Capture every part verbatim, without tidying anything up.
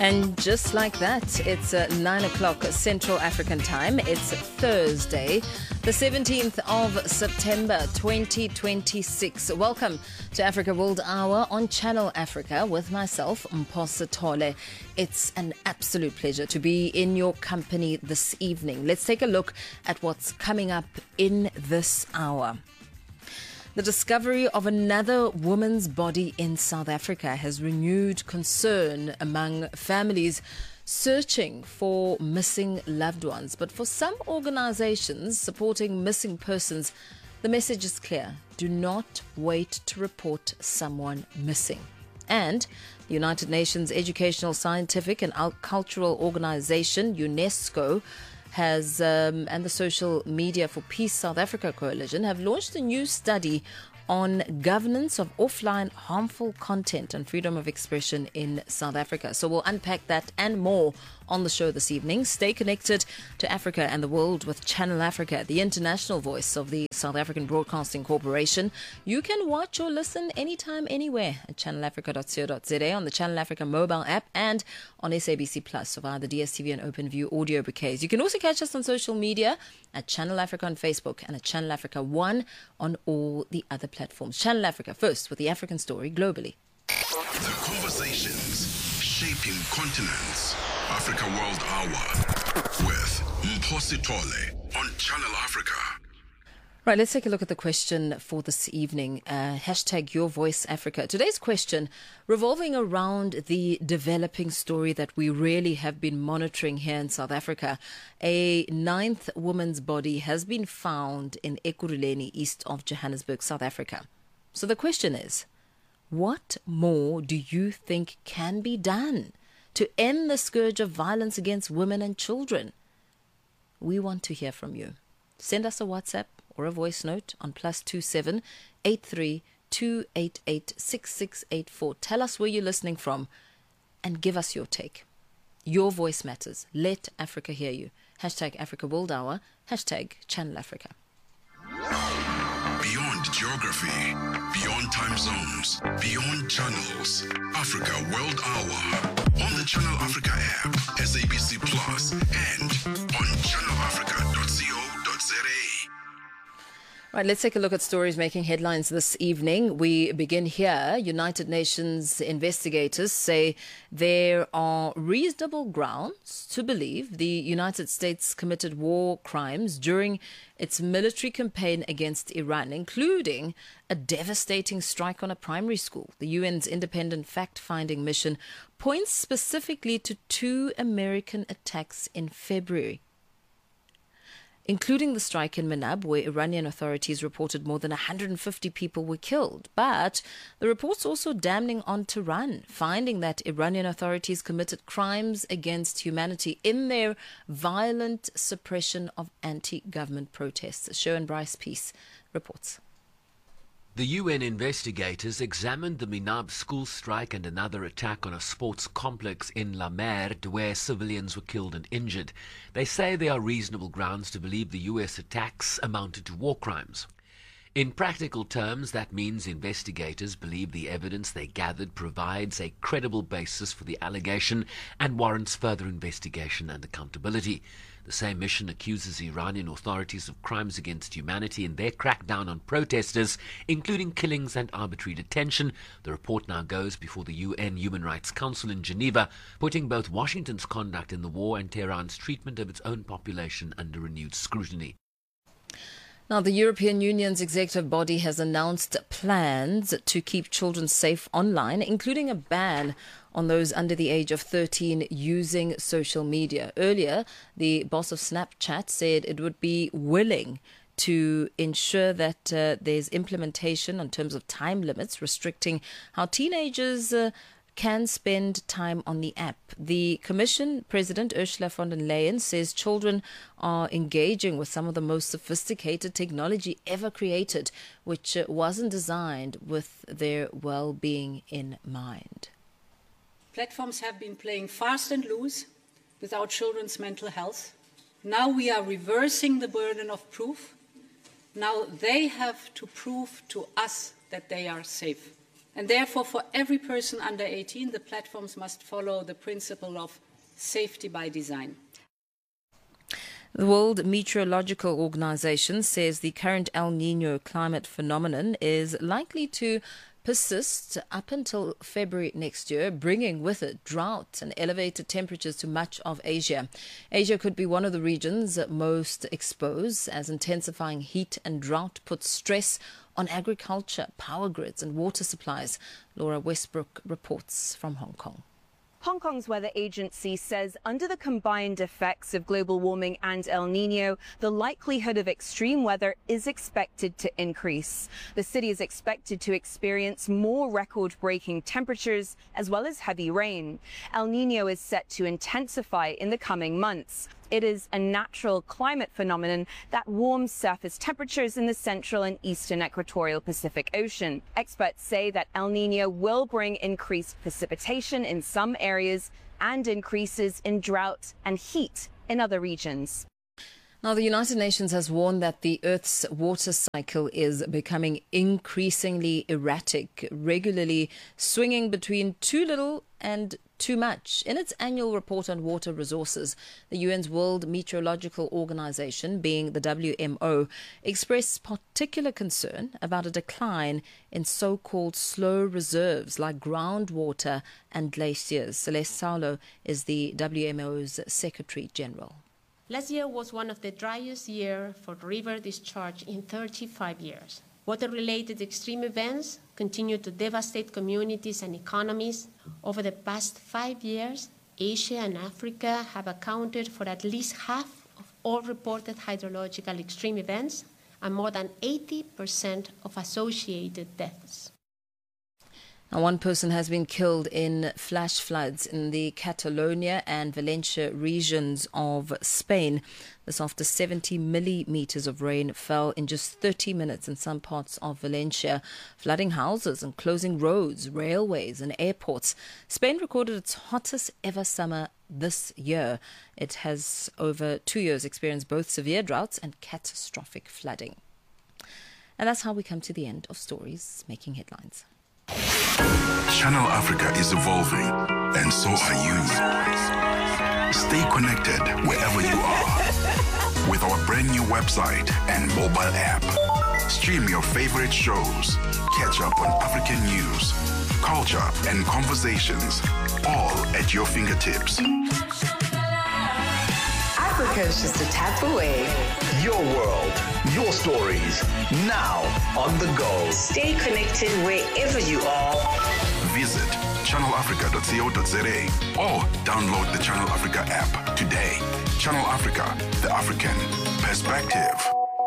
And just like that, it's uh, nine o'clock Central African time. It's Thursday, the seventeenth of September, twenty twenty-six. Welcome to Africa World Hour on Channel Africa with myself, Mpho Sithole. It's an absolute pleasure to be in your company this evening. Let's take a look at what's coming up in this hour. The discovery of another woman's body in South Africa has renewed concern among families searching for missing loved ones. But for some organizations supporting missing persons, the message is clear. Do not wait to report someone missing. And the United Nations Educational, Scientific and Cultural Organization, UNESCO, has um, and the Social Media for Peace South Africa Coalition have launched a new study on governance of offline harmful content and freedom of expression in South Africa. So we'll unpack that and more on the show this evening. Stay connected to Africa and the world with Channel Africa, the international voice of the South African Broadcasting Corporation. You can watch or listen anytime, anywhere at channel africa dot co dot za, on the Channel Africa mobile app, and on S A B C Plus, so via the D S T V and OpenView audio bouquets. You can also catch us on social media at Channel Africa on Facebook and at Channel Africa One on all the other platforms. Channel Africa, first with the African story globally. The conversations shaping continents. Africa World Hour with Mpho Sithole on Channel Africa. Right, let's take a look at the question for this evening. Uh, hashtag Your Voice Africa. Today's question revolving around the developing story that we really have been monitoring here in South Africa. A ninth woman's body has been found in Ekurhuleni, east of Johannesburg, South Africa. So the question is, what more do you think can be done to end the scourge of violence against women and children? We want to hear from you. Send us a WhatsApp or a voice note on plus two seven eight three two eight eight six six eight four. Tell us where you're listening from and give us your take. Your voice matters. Let Africa hear you. Hashtag Africa World Hour. Hashtag Channel Africa. Beyond geography, beyond time zones, beyond channels. Africa World Hour on the Channel Africa app, S A B C Plus, and on channel africa dot co dot za. Right, let's take a look at stories making headlines this evening. We begin here. United Nations investigators say there are reasonable grounds to believe the United States committed war crimes during its military campaign against Iran, including a devastating strike on a primary school. The U N's independent fact-finding mission points specifically to two American attacks in February, including the strike in Manab, where Iranian authorities reported more than one hundred fifty people were killed. But the report's also damning on Tehran, finding that Iranian authorities committed crimes against humanity in their violent suppression of anti-government protests. Sherwin Bryce Peace reports. The U N investigators examined the Minab school strike and another attack on a sports complex in La Merde where civilians were killed and injured. They say there are reasonable grounds to believe the U S attacks amounted to war crimes. In practical terms, that means investigators believe the evidence they gathered provides a credible basis for the allegation and warrants further investigation and accountability. The same mission accuses Iranian authorities of crimes against humanity in their crackdown on protesters, including killings and arbitrary detention. The report now goes before the U N Human Rights Council in Geneva, putting both Washington's conduct in the war and Tehran's treatment of its own population under renewed scrutiny. Now, the European Union's executive body has announced plans to keep children safe online, including a ban on those under the age of thirteen using social media. Earlier, the boss of Snapchat said it would be willing to ensure that uh, there's implementation in terms of time limits, restricting how teenagers uh, can spend time on the app. The Commission President Ursula von der Leyen says children are engaging with some of the most sophisticated technology ever created, which uh, wasn't designed with their well-being in mind. Platforms have been playing fast and loose with our children's mental health. Now we are reversing the burden of proof. Now they have to prove to us that they are safe. And therefore, for every person under eighteen, the platforms must follow the principle of safety by design. The World Meteorological Organization says the current El Niño climate phenomenon is likely to persist up until February next year, bringing with it drought and elevated temperatures to much of Asia. Asia could be one of the regions most exposed, as intensifying heat and drought puts stress on agriculture, power grids and water supplies. Laura Westbrook reports from Hong Kong. Hong Kong's weather agency says under the combined effects of global warming and El Niño, the likelihood of extreme weather is expected to increase. The city is expected to experience more record-breaking temperatures as well as heavy rain. El Niño is set to intensify in the coming months. It is a natural climate phenomenon that warms surface temperatures in the central and eastern equatorial Pacific Ocean. Experts say that El Niño will bring increased precipitation in some areas and increases in drought and heat in other regions. Now, the United Nations has warned that the Earth's water cycle is becoming increasingly erratic, regularly swinging between too little and too much. In its annual report on water resources, the U N's World Meteorological Organization, being the W M O, expressed particular concern about a decline in so-called slow reserves like groundwater and glaciers. Celeste Saulo is the W M O's Secretary General. Last year was one of the driest years for river discharge in thirty-five years. Water-related extreme events continue to devastate communities and economies. Over the past five years, Asia and Africa have accounted for at least half of all reported hydrological extreme events and more than eighty percent of associated deaths. Now, one person has been killed in flash floods in the Catalonia and Valencia regions of Spain. This after seventy millimeters of rain fell in just thirty minutes in some parts of Valencia, flooding houses and closing roads, railways and airports. Spain recorded its hottest ever summer this year. It has over two years experienced both severe droughts and catastrophic flooding. And that's how we come to the end of Stories Making Headlines. Channel Africa is evolving, and so are you. Stay connected wherever you are with our brand new website and mobile app. Stream your favorite shows, catch up on African news, culture, and conversations, all at your fingertips. Africa is just a tap away. Your world, your stories, now on the go. Stay connected wherever you are. Visit channel africa dot co dot za or download the Channel Africa app today. Channel Africa, the African perspective.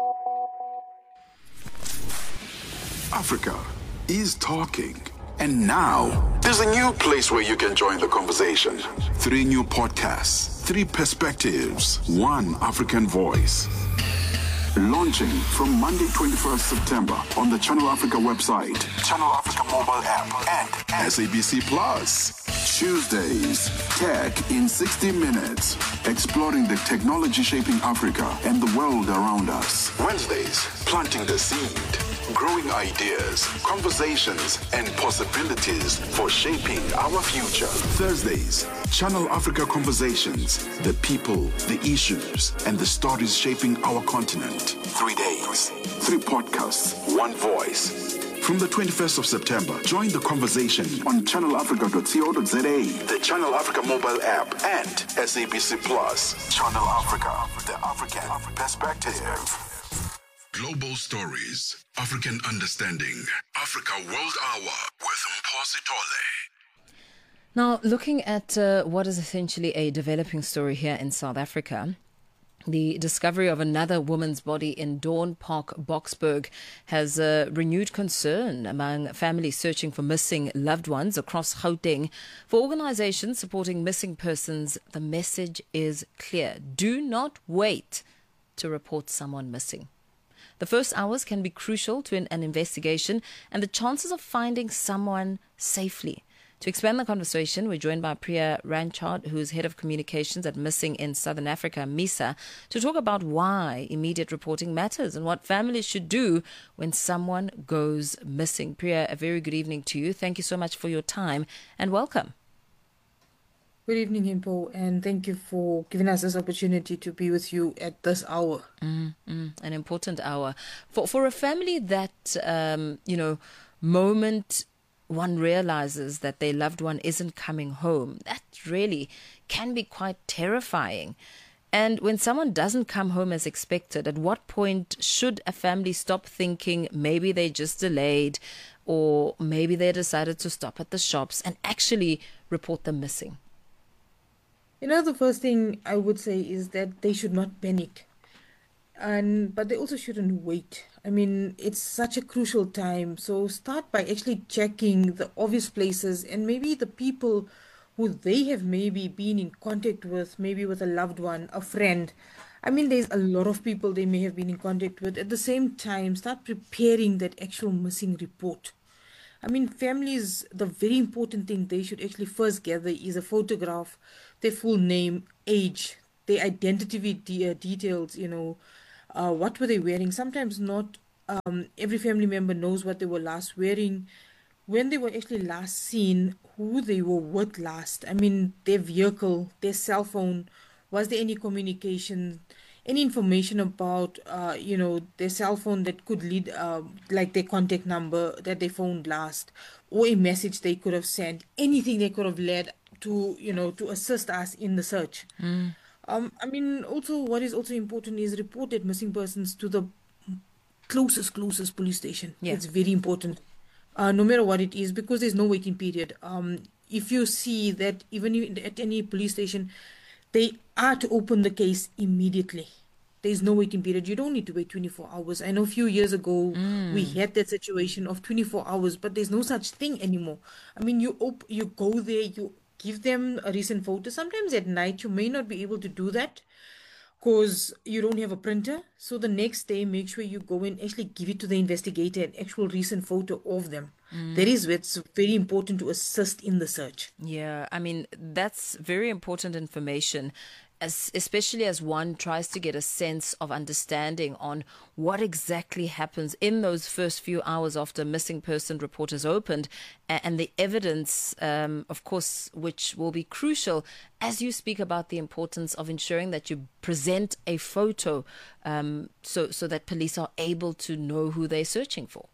Africa is talking. And now, there's a new place where you can join the conversation. Three new podcasts, three perspectives, one African voice. Launching from Monday, twenty-first September on the Channel Africa website, Channel Africa mobile app, and S A B C Plus. Tuesdays, Tech in sixty minutes, exploring the technology shaping Africa and the world around us. Wednesdays, planting the seed, growing ideas, conversations, and possibilities for shaping our future. Thursdays, Channel Africa Conversations, the people, the issues, and the stories shaping our continent. Three days, three podcasts, one voice. From the twenty-first of September, join the conversation on channel africa dot co dot za, the Channel Africa mobile app, and S A B C Plus. Channel Africa, the African perspective. Global stories, African understanding. Africa World Hour with Mposi Tole. Now, looking at uh, what is essentially a developing story here in South Africa, the discovery of another woman's body in Dawn Park, Boksburg, has uh, renewed concern among families searching for missing loved ones across Gauteng. For organizations supporting missing persons, the message is clear. Do not wait to report someone missing. The first hours can be crucial to an, an investigation and the chances of finding someone safely. To expand the conversation, we're joined by Priya Ranchard, who's Head of Communications at Missing in Southern Africa, MISA, to talk about why immediate reporting matters and what families should do when someone goes missing. Priya, a very good evening to you. Thank you so much for your time and welcome. Good evening, Himpo, and thank you for giving us this opportunity to be with you at this hour. Mm, mm, an important hour. For for a family that, um, you know, moment one realizes that their loved one isn't coming home, that really can be quite terrifying. And when someone doesn't come home as expected, at what point should a family stop thinking maybe they just delayed or maybe they decided to stop at the shops and actually report them missing? You know, the first thing I would say is that they should not panic. And but they also shouldn't wait. I mean, it's such a crucial time. So start by actually checking the obvious places and maybe the people who they have maybe been in contact with, maybe with a loved one, a friend. I mean, there's a lot of people they may have been in contact with. At the same time, start preparing that actual missing report. I mean, families, the very important thing they should actually first gather is a photograph, their full name, age, their identity de- uh, details, you know, uh, what were they wearing. Sometimes not um, every family member knows what they were last wearing, when they were actually last seen, who they were with last. I mean, their vehicle, their cell phone, was there any communication, any information about, uh, you know, their cell phone that could lead, uh, like their contact number that they phoned last, or a message they could have sent, anything they could have led to, you know, to assist us in the search. Mm. Um, I mean, also what is also important is reported missing persons to the closest, closest police station. Yeah. It's very important, uh, no matter what it is, because there's no waiting period. Um, if you see that even at any police station, they are to open the case immediately. There's no waiting period. You don't need to wait twenty-four hours. I know a few years ago, mm. we had that situation of twenty-four hours, but there's no such thing anymore. I mean, you op- you go there, you give them a recent photo. Sometimes at night, you may not be able to do that because you don't have a printer. So the next day, make sure you go and actually give it to the investigator, an actual recent photo of them. Mm. That is where it's very important to assist in the search. Yeah, I mean, that's very important information, as, especially as one tries to get a sense of understanding on what exactly happens in those first few hours after a missing person report is opened, and, and the evidence, um, of course, which will be crucial as you speak about the importance of ensuring that you present a photo um, so, so that police are able to know who they're searching for.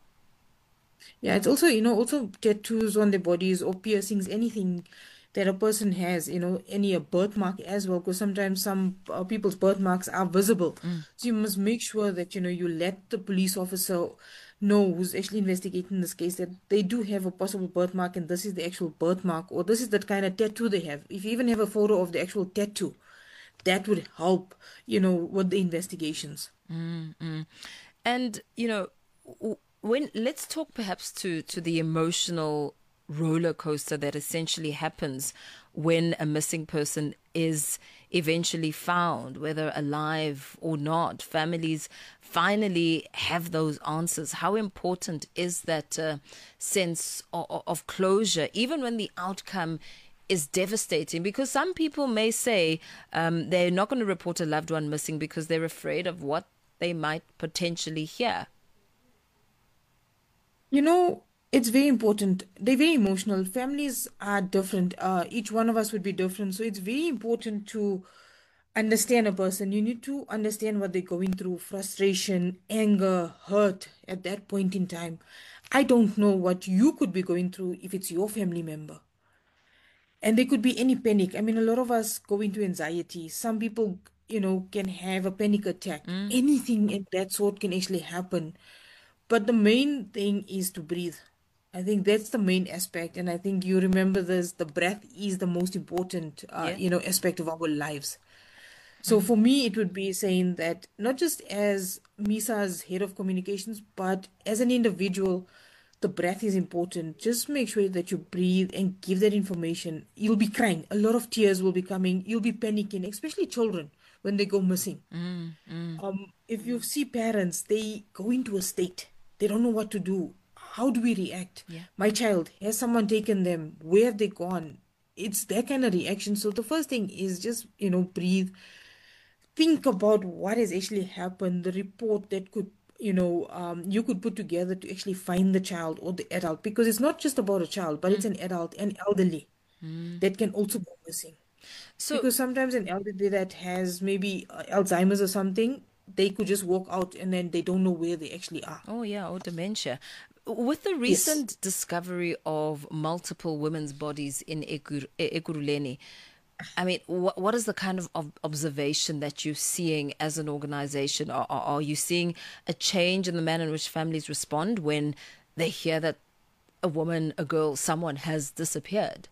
Yeah, it's also, you know, also tattoos on their bodies or piercings, anything that a person has, you know, any a birthmark as well, because sometimes some uh, people's birthmarks are visible. Mm. So you must make sure that, you know, you let the police officer know who's actually investigating this case that they do have a possible birthmark and this is the actual birthmark or this is the kind of tattoo they have. If you even have a photo of the actual tattoo, that would help, you know, with the investigations. Mm-hmm. And, you know, w- When let's talk perhaps to, to the emotional roller coaster that essentially happens when a missing person is eventually found, whether alive or not. Families finally have those answers. How important is that uh, sense of, of closure, even when the outcome is devastating? Because some people may say um, they're not going to report a loved one missing because they're afraid of what they might potentially hear. You know, it's very important. They're very emotional. Families are different. Uh, each one of us would be different. So it's very important to understand a person. You need to understand what they're going through, frustration, anger, hurt at that point in time. I don't know what you could be going through if it's your family member. And there could be any panic. I mean, a lot of us go into anxiety. Some people, you know, can have a panic attack. Mm. Anything of that sort can actually happen. But the main thing is to breathe. I think that's the main aspect. And I think you remember this, the breath is the most important, uh, yeah. you know, aspect of our lives. So mm-hmm. for me, it would be saying that not just as MISA's head of communications, but as an individual, the breath is important. Just make sure that you breathe and give that information. You'll be crying. A lot of tears will be coming. You'll be panicking, especially children when they go missing. Mm-hmm. Um, if you see parents, they go into a state. They don't know what to do. how do we react? Yeah. My child, has someone taken them? Where have they gone? It's that kind of reaction. So the first thing is just, you know, breathe. Think about what has actually happened, the report that could, you know, um, you could put together to actually find the child or the adult, because it's not just about a child, but mm. it's an adult and elderly mm. that can also go missing. So, because sometimes an elderly that has maybe uh, Alzheimer's or something, they could just walk out and then they don't know where they actually are. Oh, yeah, or dementia. With the recent yes. discovery of multiple women's bodies in Ekur- Ekurhuleni, I mean, what, what is the kind of ob- observation that you're seeing as an organization? Are, are, are you seeing a change in the manner in which families respond when they hear that a woman, a girl, someone has disappeared?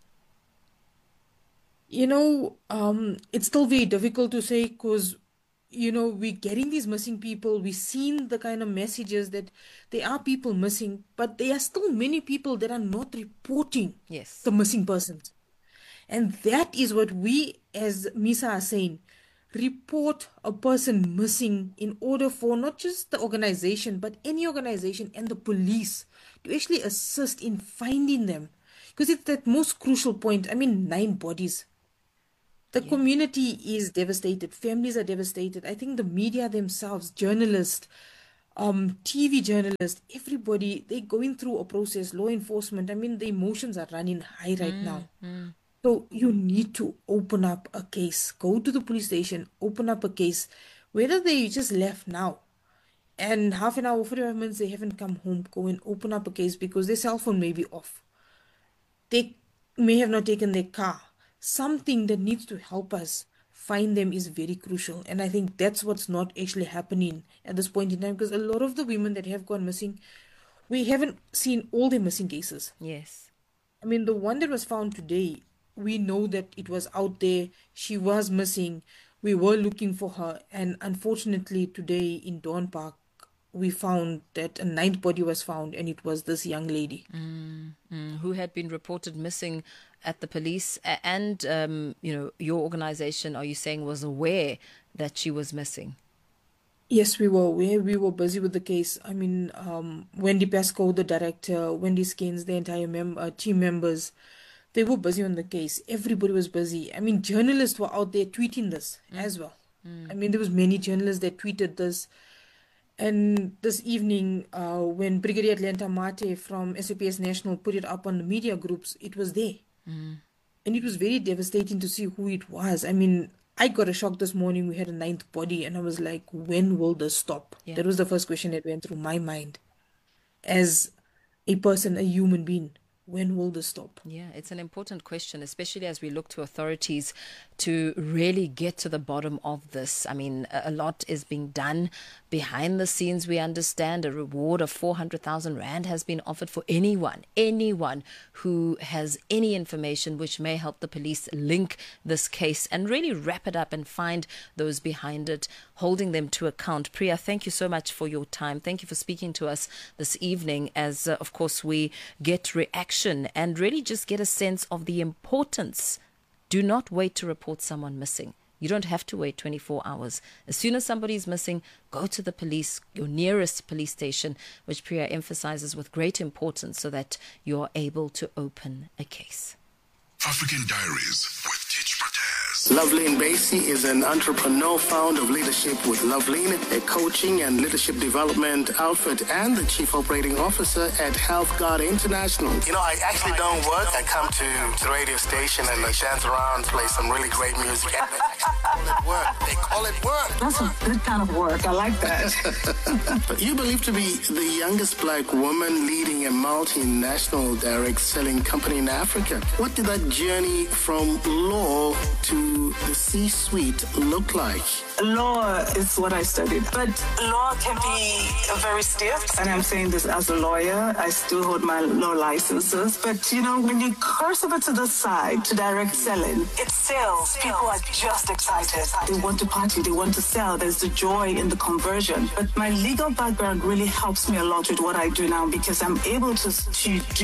You know, um, it's still very difficult to say because, you know, we're getting these missing people. We've seen the kind of messages that there are people missing, but there are still many people that are not reporting yes. the missing persons. And that is what we as MISA are saying. Report a person missing in order for not just the organization, but any organization and the police to actually assist in finding them. Because it's that most crucial point. I mean, nine bodies. The yeah. community is devastated. Families are devastated. I think the media themselves, journalists, um, T V journalists, everybody, they're going through a process, law enforcement. I mean, the emotions are running high right mm, now. Mm. So you need to open up a case. Go to the police station, open up a case. Whether they just left now and half an hour, forty-five minutes, they haven't come home, go and open up a case because their cell phone may be off. They may have not taken their car. Something that needs to help us find them is very crucial. And I think that's what's not actually happening at this point in time, because a lot of the women that have gone missing, we haven't seen all their missing cases. Yes. I mean, the one that was found today, we know that it was out there. She was missing. We were looking for her. And unfortunately, today in Dawn Park, we found that a ninth body was found, and it was this young lady. Mm, mm, who had been reported missing at the police. And, um, you know, your organization, are you saying, was aware that she was missing? Yes, we were aware. We were busy with the case. I mean, um, Wendy Pascoe, the director, Wendy Skins, the entire mem- uh, team members, they were busy on the case. Everybody was busy. I mean, journalists were out there tweeting this mm. as well. Mm. I mean, there was many journalists that tweeted this. And this evening, uh, when Brigadier Atlanta Mate from S A P S National put it up on the media groups, it was there. Mm. And it was very devastating to see who it was. I mean, I got a shock this morning. We had a ninth body, and I was like, when will this stop? Yeah. That was the first question that went through my mind. As a person, a human being, when will this stop? Yeah, it's an important question, especially as we look to authorities to really get to the bottom of this. I mean, a lot is being done behind the scenes. We understand a reward of four hundred thousand rand has been offered for anyone, anyone who has any information which may help the police link this case and really wrap it up and find those behind it, holding them to account. Priya, thank you so much for your time. Thank you for speaking to us this evening as, uh, of course, we get reaction and really just get a sense of the importance. Do not wait to report someone missing. You don't have to wait twenty-four hours. As soon as somebody is missing, go to the police, your nearest police station, which Priya emphasizes with great importance so that you're able to open a case. African Diaries with Teach Mataz. Loveline Basie is an entrepreneur, founder of Leadership with Loveline, a coaching and leadership development outfit, and the chief operating officer at Health Guard International. You know, I actually don't work. I come to the radio station and I dance around, play some really great music. They call it work. They call it work. That's a good kind of work. I like that. You believe to be the youngest black woman leading a multinational direct selling company in Africa. What did that journey from law to the C-suite look like? Law is what I studied, but law can be very stiff. And I'm saying this as a lawyer. I still hold my law licenses. But, you know, when you cross over to the side to direct selling, it's sales. People are just excited. They want to party. They want to sell. There's the joy in the conversion. But my legal background really helps me a lot with what I do now because I'm able to, to do